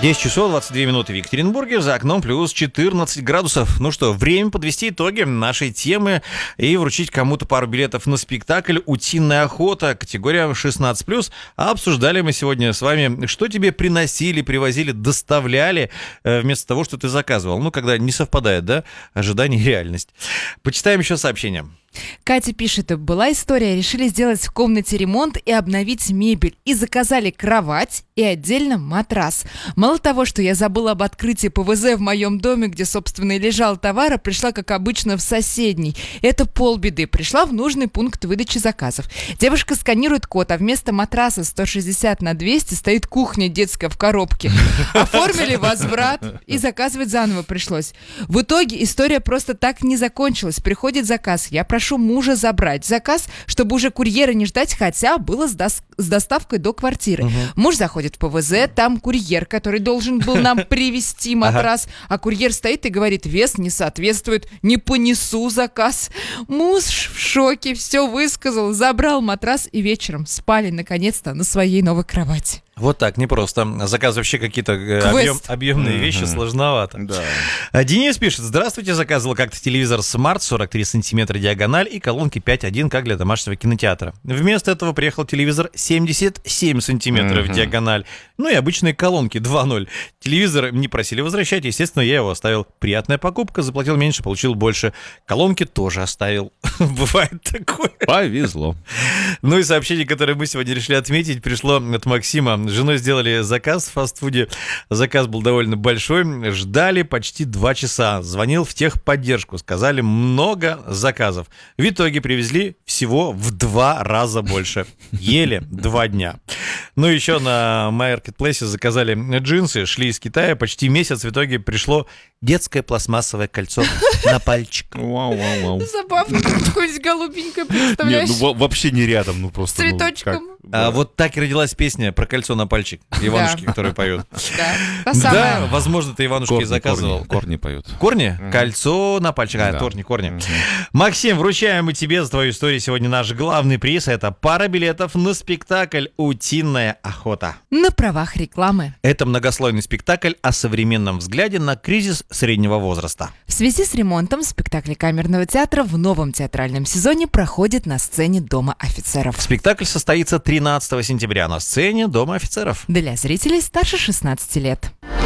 10 часов 22 минуты в Екатеринбурге, за окном плюс 14 градусов. Ну что, время подвести итоги нашей темы и вручить кому-то пару билетов на спектакль «Утиная охота», категория 16+. А обсуждали мы сегодня с вами, что тебе приносили, привозили, доставляли вместо того, что ты заказывал. Ну, когда не совпадает, да, ожидание и реальность. Почитаем еще сообщения. Катя пишет: была история, решили сделать в комнате ремонт и обновить мебель. И заказали кровать и отдельно матрас. Мало того, что я забыла об открытии ПВЗ в моем доме, где, собственно, и лежал товар, а пришла, как обычно, в соседний. Это полбеды. Пришла в нужный пункт выдачи заказов. Девушка сканирует код, а вместо матраса 160 на 200 стоит кухня детская в коробке. Оформили возврат и заказывать заново пришлось. В итоге история просто так не закончилась. Приходит заказ. Я прошу мужа забрать заказ, чтобы уже курьера не ждать, хотя было с доставкой до квартиры. Муж заходит в ПВЗ, там курьер, который должен был нам привезти матрас, а курьер стоит и говорит: вес не соответствует, не понесу заказ. Муж в шоке, все высказал, забрал матрас и вечером спали наконец-то на своей новой кровати. Вот так, непросто. Заказ вообще какие-то объемные вещи, сложновато. Да. Денис пишет: здравствуйте, заказывал как-то телевизор Smart 43 сантиметра диагональ и колонки 5.1, как для домашнего кинотеатра. Вместо этого приехал телевизор 77 сантиметров диагональ, ну и обычные колонки 2.0. Телевизор не просили возвращать, естественно, я его оставил. Приятная покупка, заплатил меньше, получил больше. Колонки тоже оставил. Бывает такое. Повезло. Ну и сообщение, которое мы сегодня решили отметить, пришло от Максима. С женой сделали заказ в фастфуде. Заказ был довольно большой. Ждали почти 2 часа. Звонил в техподдержку. Сказали, много заказов. В итоге привезли всего в 2 раза больше. Ели 2 дня. Ну и еще на Marketplace заказали джинсы. Шли из Китая. Почти месяц. В итоге пришло детское пластмассовое кольцо на пальчик. Вау. Забавно, какое-нибудь голубенькое, представляешь? Нет, ну вообще не рядом, ну просто. С цветочком. Вот так и родилась песня про кольцо на пальчик. Иванушки, которые поют. Да, возможно, ты Иванушки и заказывал. Корни поют. Корни? Кольцо на пальчик. Корни. Максим, вручаем мы тебе за твою историю сегодня наш главный приз. Это пара билетов на спектакль «Утиная охота». На правах рекламы. Это многослойный спектакль о современном взгляде на кризис среднего возраста. В связи с ремонтом спектакль камерного театра в новом театральном сезоне проходит на сцене Дома офицеров. Спектакль состоится 13 сентября на сцене Дома офицеров. Для зрителей старше 16 лет.